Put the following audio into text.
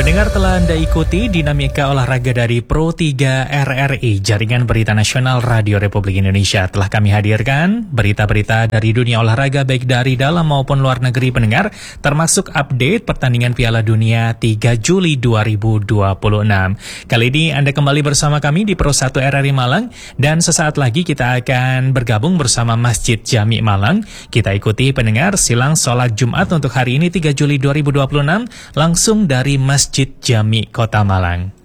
Pendengar, telah Anda ikuti dinamika olahraga dari Pro 3 RRI, Jaringan Berita Nasional Radio Republik Indonesia. Telah kami hadirkan berita-berita dari dunia olahraga baik dari dalam maupun luar negeri, pendengar, termasuk update pertandingan Piala Dunia 3 Juli 2026. Kali ini Anda kembali bersama kami di Pro 1 RRI Malang, dan sesaat lagi kita akan bergabung bersama Masjid Jami Malang. Kita ikuti, pendengar, silang sholat Jumat untuk hari ini 3 Juli 2026 langsung dari Masjid Jami Kota Malang.